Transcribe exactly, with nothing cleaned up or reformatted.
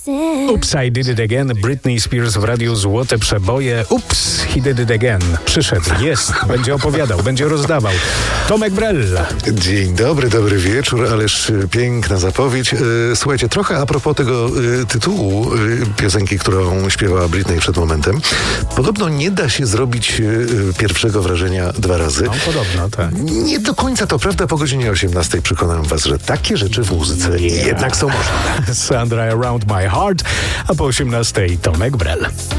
Ups, I did it again. Britney Spears w radiu Złote Przeboje. Ups, he did it again. Przyszedł, jest, będzie opowiadał, będzie rozdawał. Tomek Brell. Dzień dobry, dobry wieczór, ależ piękna zapowiedź. Słuchajcie, trochę a propos tego tytułu piosenki, którą śpiewała Britney przed momentem. Podobno nie da się zrobić pierwszego wrażenia dwa razy. No, podobno, tak. Nie do końca to prawda. Po godzinie osiemnastej przekonam was, że takie rzeczy w muzyce yeah. jednak są możliwe. Sandra Around My Heart, a po osiemnastej Tomek Brell.